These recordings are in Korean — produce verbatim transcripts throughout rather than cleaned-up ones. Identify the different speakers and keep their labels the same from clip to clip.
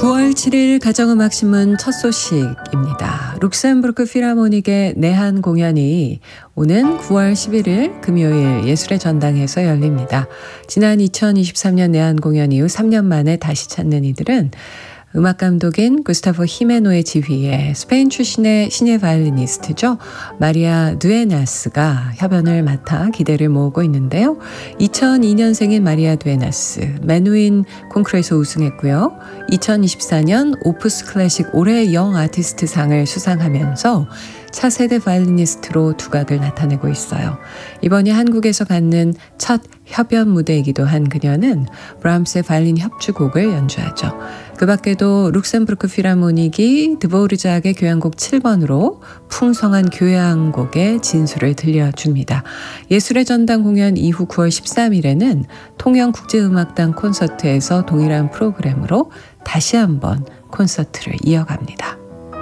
Speaker 1: 구월 칠일 가정음악신문 첫 소식입니다. 룩셈부르크 필하모닉의 내한 공연이 오는 구월 십일일 금요일 예술의 전당에서 열립니다. 지난 이천이십삼년 내한 공연 이후 삼 년 만에 다시 찾는 이들은 음악감독인 구스타보 히메노의 지휘에 스페인 출신의 신예 바이올리니스트죠. 마리아 두에나스가 협연을 맡아 기대를 모으고 있는데요. 이천이년생인 마리아 두에나스, 메누인 콩쿠르에서 우승했고요. 이천이십사년 오프스 클래식 올해의 영 아티스트 상을 수상하면서 차세대 바이올리니스트로 두각을 나타내고 있어요. 이번이 한국에서 갖는 첫 협연 무대이기도 한 그녀는 브람스의 바이올린 협주곡을 연주하죠. 그 밖에도 룩셈부르크 필하모닉이 드보르작의 교향곡 칠 번으로 풍성한 교향곡의 진수를 들려줍니다. 예술의 전당 공연 이후 구월 십삼일에는 통영국제음악당 콘서트에서 동일한 프로그램으로 다시 한번 콘서트를 이어갑니다.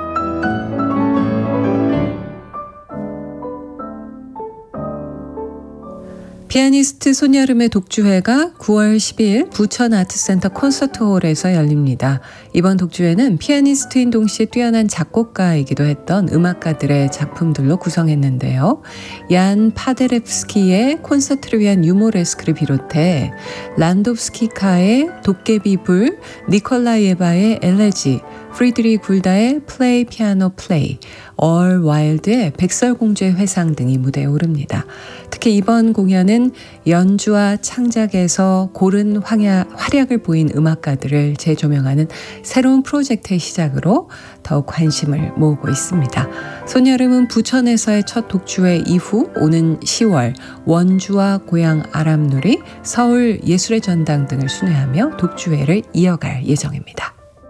Speaker 1: 피아니스트 손여름의 독주회가 구월 십이일 부천 아트센터 콘서트홀에서 열립니다. 이번 독주회는 피아니스트인 동시에 뛰어난 작곡가이기도 했던 음악가들의 작품들로 구성했는데요. 얀 파데레프스키의 콘서트를 위한 유모레스크를 비롯해 란도프스키카의 도깨비 불, 니콜라예바의 엘레지, 프리드리 굴다의 플레이 피아노 플레이, 얼 와일드의 백설공주의 회상 등이 무대에 오릅니다. 특히 이번 공연은 연주와 창작에서 고른 황야, 활약을 보인 음악가들을 재조명하는 새로운 프로젝트의 시작으로 더욱 관심을 모으고 있습니다. 손여름은 부천에서의 첫 독주회 이후 오는 시월 원주와 고향 아람누리, 서울 예술의 전당 등을 순회하며 독주회를 이어갈 예정입니다.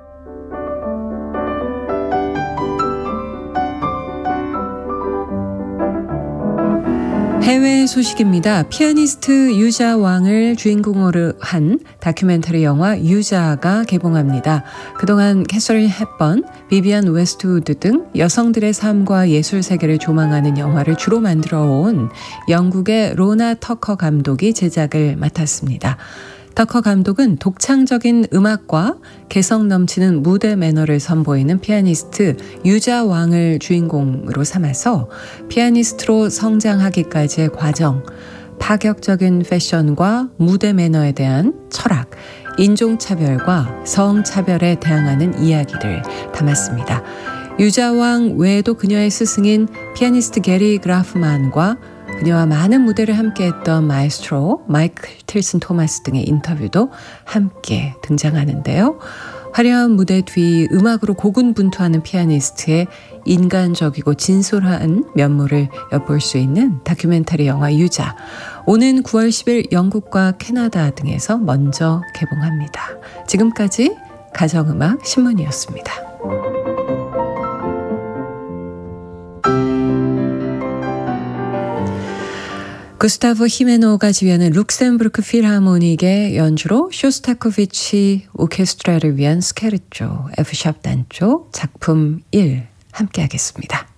Speaker 1: 해외 소식입니다. 피아니스트 유자 왕을 주인공으로 한 다큐멘터리 영화 유자가 개봉합니다. 그동안 캐서린 헵번, 비비안 웨스트우드 등 여성들의 삶과 예술 세계를 조망하는 영화를 주로 만들어 온 영국의 로나 터커 감독이 제작을 맡았습니다. 터커 감독은 독창적인 음악과 개성 넘치는 무대 매너를 선보이는 피아니스트 유자 왕을 주인공으로 삼아서 피아니스트로 성장하기까지의 과정, 파격적인 패션과 무대 매너에 대한 철학, 인종차별과 성차별에 대항하는 이야기를 담았습니다. 유자 왕 외에도 그녀의 스승인 피아니스트 게리 그라프만과 그녀와 많은 무대를 함께했던 마에스트로 마이클 틸슨 토마스 등의 인터뷰도 함께 등장하는데요. 화려한 무대 뒤 음악으로 고군분투하는 피아니스트의 인간적이고 진솔한 면모를 엿볼 수 있는 다큐멘터리 영화 유자. 오는 구월 십일 영국과 캐나다 등에서 먼저 개봉합니다. 지금까지 가정음악 신문이었습니다. 구스타보 히메노가 지휘하는 룩셈부르크 필하모닉의 연주로 쇼스타코비치 오케스트라를 위한 스케르초 F샵 단조 작품 일 함께하겠습니다.